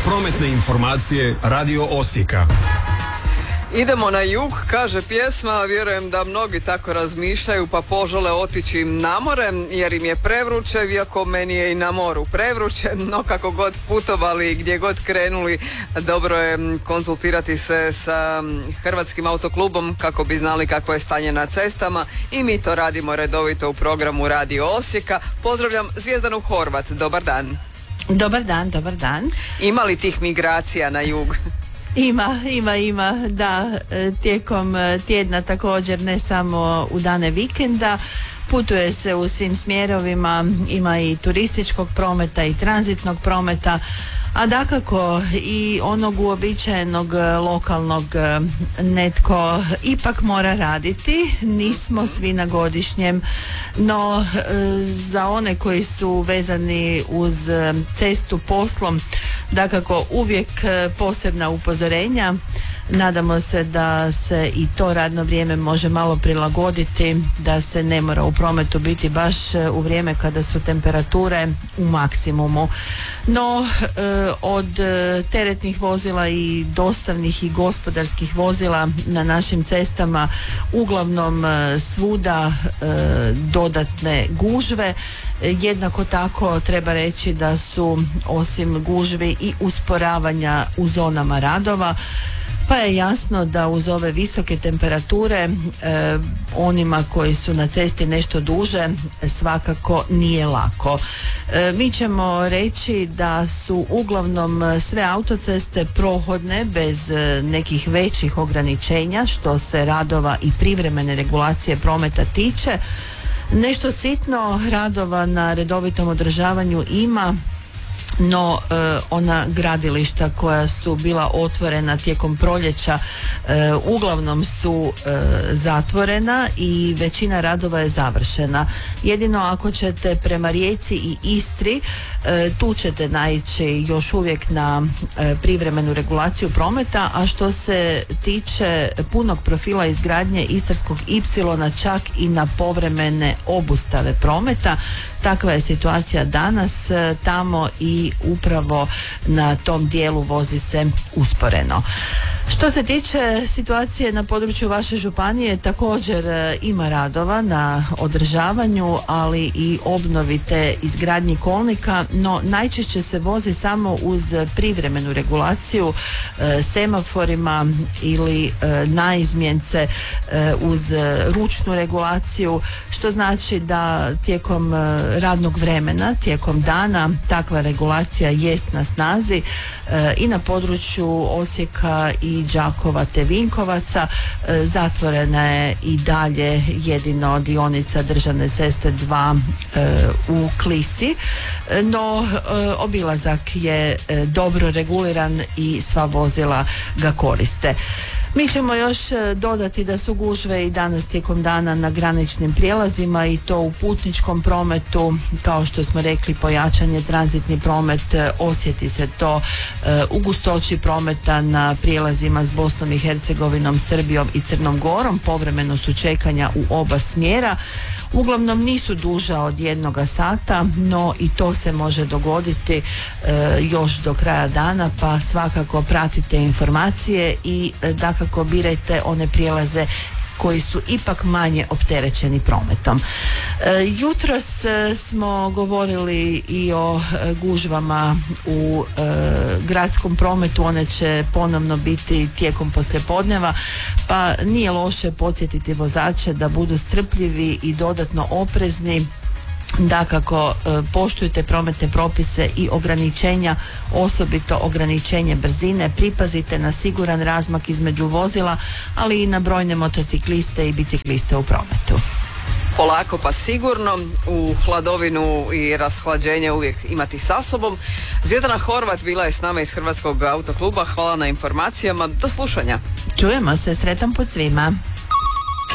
Prometne informacije Radio Osijeka. Idemo na jug, kaže pjesma, vjerujem da mnogi tako razmišljaju pa požele otići na more jer im je prevruće, iako meni je i na moru prevruće, no kako god putovali, gdje god krenuli, dobro je konzultirati se sa Hrvatskim autoklubom kako bi znali kakvo je stanje na cestama i mi to radimo redovito u programu Radio Osijeka. Pozdravljam Zvijezdanu Horvat, dobar dan. Dobar dan, dobar dan. Ima li tih migracija na jug? Ima, da, tijekom tjedna također, ne samo u dane vikenda, putuje se u svim smjerovima, ima i turističkog prometa i tranzitnog prometa, a dakako i onog uobičajenog lokalnog netko ipak mora raditi, nismo svi na godišnjem, no za one koji su vezani uz cestu poslom, dakako uvijek posebna upozorenja. Nadamo se da se i to radno vrijeme može malo prilagoditi, da se ne mora u prometu biti baš u vrijeme kada su temperature u maksimumu. No, od teretnih vozila i dostavnih i gospodarskih vozila na našim cestama uglavnom svuda dodatne gužve. Jednako tako treba reći da su osim gužvi i usporavanja u zonama radova, pa je jasno da uz ove visoke temperature onima koji su na cesti nešto duže svakako nije lako. Mi ćemo reći da su uglavnom sve autoceste prohodne bez nekih većih ograničenja što se radova i privremene regulacije prometa tiče. Nešto sitno radova na redovitom održavanju ima, no ona gradilišta koja su bila otvorena tijekom proljeća uglavnom su zatvorena i većina radova je završena. Jedino ako ćete prema Rijeci i Istri, tu ćete naići još uvijek na privremenu regulaciju prometa, a što se tiče punog profila izgradnje Istarskog ipsilona, čak i na povremene obustave prometa. Takva je situacija danas tamo i upravo na tom dijelu vozi se usporeno. Što se tiče situacije na području vaše županije, također ima radova na održavanju, ali i obnovi te izgradnji kolnika, no najčešće se vozi samo uz privremenu regulaciju semaforima ili naizmjence uz ručnu regulaciju, što znači da tijekom radnog vremena, tijekom dana takva regulacija jest na snazi i na području Osijeka i Đakova te Vinkovaca. Zatvorena je i dalje jedino dionica državne ceste 2 u Klisi, no obilazak je dobro reguliran i sva vozila ga koriste. Mi ćemo još dodati da su gužve i danas tijekom dana na graničnim prijelazima i to u putničkom prometu, kao što smo rekli, pojačan je tranzitni promet, osjeti se to u gustoći prometa na prijelazima s Bosnom i Hercegovinom, Srbijom i Crnom Gorom. Povremeno su čekanja u oba smjera. Uglavnom nisu duža od 1 sata, no i to se može dogoditi još do kraja dana, pa svakako pratite informacije i dakako birajte one prijelaze koji su ipak manje opterećeni prometom. Jutros smo govorili i o gužvama u gradskom prometu, one će ponovno biti tijekom poslijepodneva, pa nije loše podsjetiti vozače da budu strpljivi i dodatno oprezni. Dakako, poštujte prometne propise i ograničenja, osobito ograničenje brzine, pripazite na siguran razmak između vozila, ali i na brojne motocikliste i bicikliste u prometu. Polako pa sigurno, u hladovinu i rashlađenje uvijek imati sa sobom. Zvijezdana Horvat bila je s nama iz Hrvatskog autokluba, hvala na informacijama, do slušanja. Čujemo se, sretan put svima.